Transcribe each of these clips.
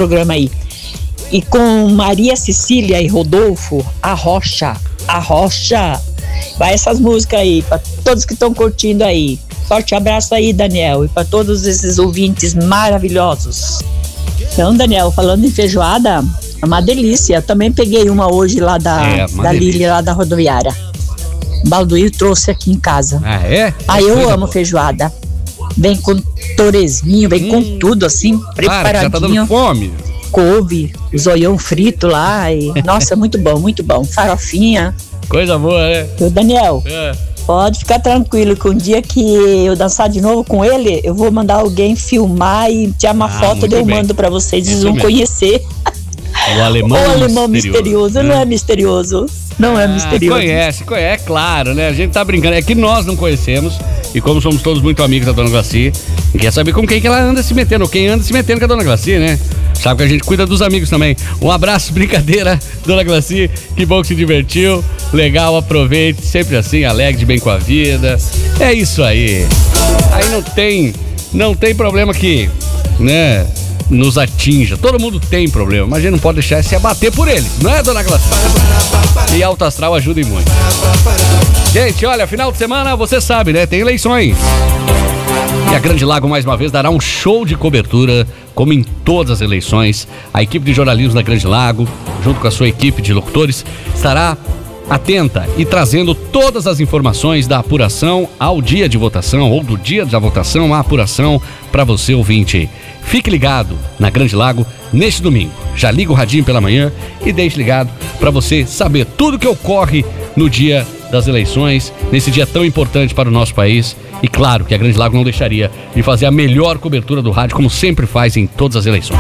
programa aí. E com Maria Cecília e Rodolfo, A Rocha. Vai essas músicas aí, para todos que estão curtindo aí. Forte abraço aí, Daniel, e para todos esses ouvintes maravilhosos. Então, Daniel, falando em feijoada, é uma delícia. Eu também peguei uma hoje lá da Lili, lá da rodoviária. Balduí trouxe aqui em casa. Ah, é? Eu amo feijoada. Vem com torresminho, vem com tudo assim, preparadinho. Já tá dando fome. Couve, zoião frito lá. Nossa, muito bom. Farofinha. Coisa boa, né? O Daniel, pode ficar tranquilo que um dia que eu dançar de novo com ele, eu vou mandar alguém filmar e tirar uma foto e eu mando pra vocês. Eles vão conhecer. O alemão misterioso, né? Não é misterioso. Não é misterioso. Conhece, é claro, né? A gente tá brincando. É que nós não conhecemos. E como somos todos muito amigos da Dona Glaci, quer saber com quem que ela anda se metendo, ou quem anda se metendo com a Dona Glaci, né? Sabe que a gente cuida dos amigos também. Um abraço, brincadeira, Dona Glaci. Que bom que se divertiu. Legal, aproveite. Sempre assim, alegre, de bem com a vida. É isso aí. Aí não tem problema que, né, nos atinja. Todo mundo tem problema, mas a gente não pode deixar se abater por eles, não é, Dona Glaci? E Alto Astral ajuda e muito. Gente, olha, final de semana, você sabe, né? Tem eleições. E a Grande Lago, mais uma vez, dará um show de cobertura, como em todas as eleições. A equipe de jornalismo da Grande Lago, junto com a sua equipe de locutores, estará atenta e trazendo todas as informações da apuração ao dia de votação, ou do dia da votação à apuração, para você, ouvinte. Fique ligado na Grande Lago neste domingo. Já liga o radinho pela manhã e deixe ligado para você saber tudo que ocorre no dia das eleições, nesse dia tão importante para o nosso país. E claro que a Grande Lago não deixaria de fazer a melhor cobertura do rádio, como sempre faz em todas as eleições.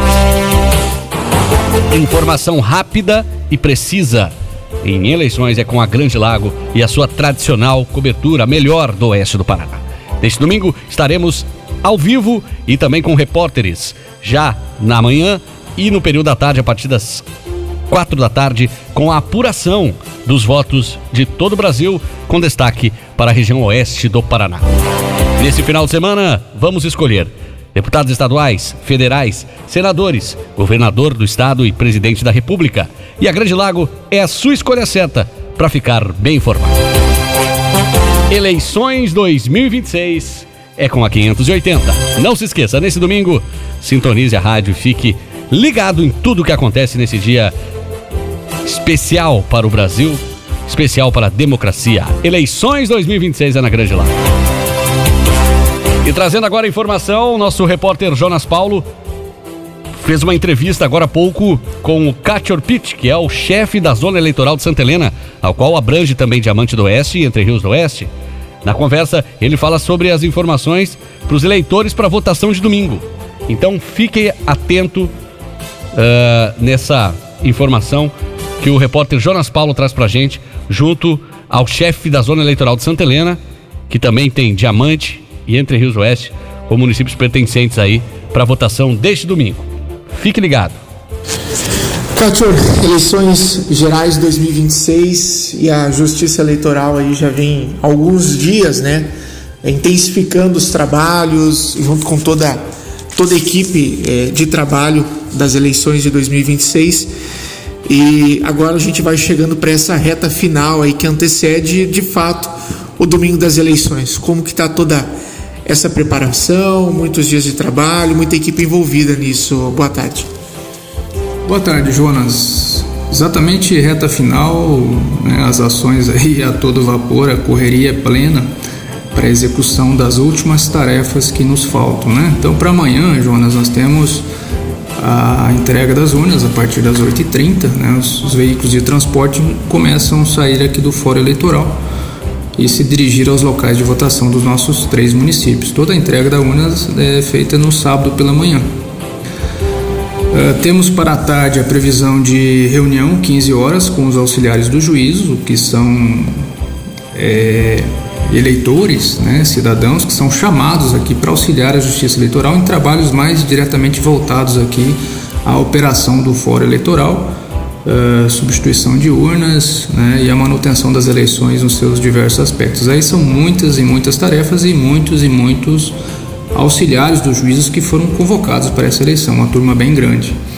Informação rápida e precisa em eleições é com a Grande Lago e a sua tradicional cobertura, a melhor do oeste do Paraná. Neste domingo estaremos ao vivo e também com repórteres, já na manhã e no período da tarde, a partir das 4 da tarde, com a apuração dos votos de todo o Brasil, com destaque para a região oeste do Paraná. Nesse final de semana, vamos escolher deputados estaduais, federais, senadores, governador do estado e presidente da República. E a Grande Lago é a sua escolha certa para ficar bem informado. Eleições 2026 é com a 580. Não se esqueça, nesse domingo, sintonize a rádio e fique ligado em tudo o que acontece nesse dia especial para o Brasil, especial para a democracia. Eleições 2026 é na Grande Lago. E trazendo agora a informação, nosso repórter Jonas Paulo fez uma entrevista agora há pouco com o Cássio Orpit, que é o chefe da Zona Eleitoral de Santa Helena, ao qual abrange também Diamante do Oeste e Entre Rios do Oeste. Na conversa, ele fala sobre as informações para os eleitores para a votação de domingo. Então, fique atento nessa informação que o repórter Jonas Paulo traz para a gente, junto ao chefe da Zona Eleitoral de Santa Helena, que também tem Diamante e Entre Rios do Oeste, como municípios pertencentes aí para a votação deste domingo. Fique ligado. Cássio, eleições gerais 2026 e a Justiça Eleitoral aí já vem há alguns dias, né, intensificando os trabalhos junto com toda a equipe de trabalho das eleições de 2026, e agora a gente vai chegando para essa reta final aí que antecede de fato o domingo das eleições. Como que está toda essa preparação, muitos dias de trabalho, muita equipe envolvida nisso. Boa tarde. Boa tarde, Jonas. Exatamente reta final, né, as ações aí a todo vapor, a correria plena para a execução das últimas tarefas que nos faltam, né? Então, para amanhã, Jonas, nós temos a entrega das urnas a partir das 8h30, né? Os veículos de transporte começam a sair aqui do Fórum Eleitoral e se dirigir aos locais de votação dos nossos 3 municípios. Toda a entrega das urnas é feita no sábado pela manhã. Temos para a tarde a previsão de reunião, 15 horas, com os auxiliares do juízo, que são eleitores, né, cidadãos que são chamados aqui para auxiliar a Justiça Eleitoral em trabalhos mais diretamente voltados aqui à operação do Fórum Eleitoral, substituição de urnas, né, e a manutenção das eleições nos seus diversos aspectos. Aí são muitas e muitas tarefas e muitos auxiliares dos juízes que foram convocados para essa eleição, uma turma bem grande.